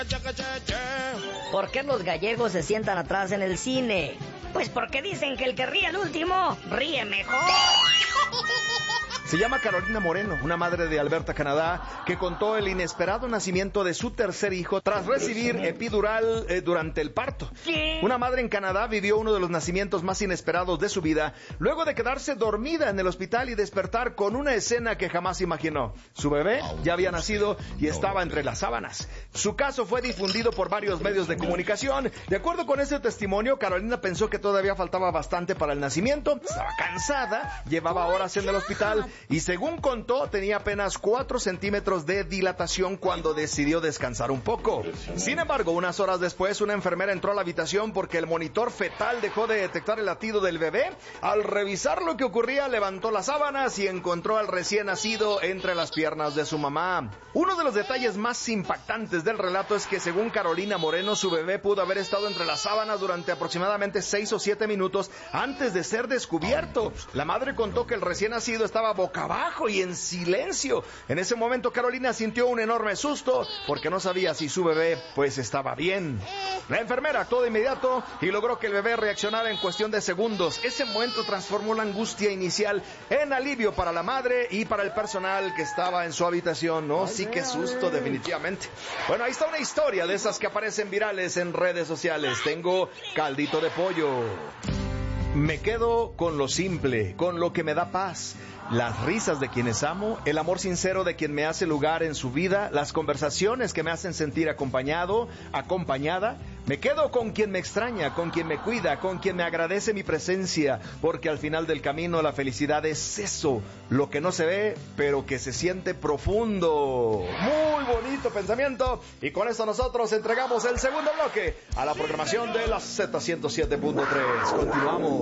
¿Por qué los gallegos se sientan atrás en el cine? Pues porque dicen que el que ríe el último, ríe mejor. Se llama Carolina Moreno, una madre de Alberta, Canadá, que contó el inesperado nacimiento de su tercer hijo tras recibir epidural durante el parto. ¿Qué? Una madre en Canadá vivió uno de los nacimientos más inesperados de su vida, luego de quedarse dormida en el hospital y despertar con una escena que jamás imaginó. Su bebé ya había nacido y estaba entre las sábanas. Su caso fue difundido por varios medios de comunicación. De acuerdo con ese testimonio, Carolina pensó que todavía faltaba bastante para el nacimiento, estaba cansada, llevaba horas en el hospital y según contó tenía apenas 4 centímetros de dilatación cuando decidió descansar un poco. Sin embargo, unas horas después una enfermera entró a la habitación porque el monitor fetal dejó de detectar el latido del bebé. Al revisar lo que ocurría, levantó las sábanas y encontró al recién nacido entre las piernas de su mamá. Uno de los detalles más impactantes del relato es que según Carolina Moreno, su bebé pudo haber estado entre las sábanas durante aproximadamente 6 o 7 minutos antes de ser descubierto. La madre contó que el recién nacido estaba boca abajo y en silencio. En ese momento Carolina sintió un enorme susto porque no sabía si su bebé pues estaba bien. La enfermera actuó de inmediato y logró que el bebé reaccionara en cuestión de segundos. Ese momento transformó la angustia inicial en alivio para la madre y para el personal que estaba en su habitación, ¿no? Sí, qué susto, definitivamente. Bueno, ahí está una historia de esas que aparecen virales en redes sociales. Tengo caldito de pollo. Me quedo con lo simple, con lo que me da paz. Las risas de quienes amo, el amor sincero de quien me hace lugar en su vida, las conversaciones que me hacen sentir acompañado, acompañada. Me quedo con quien me extraña, con quien me cuida, con quien me agradece mi presencia, porque al final del camino la felicidad es eso, lo que no se ve, pero que se siente profundo. Muy bonito pensamiento. Y con esto nosotros entregamos el segundo bloque a la programación de la Z107.3. Continuamos.